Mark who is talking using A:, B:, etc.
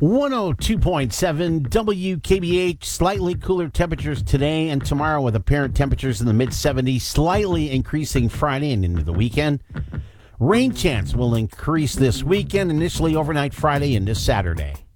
A: 102.7 WKBH. Slightly cooler temperatures today and tomorrow with apparent temperatures in the mid-70s, slightly increasing Friday and into the weekend. Rain chance will increase this weekend, initially overnight Friday into Saturday.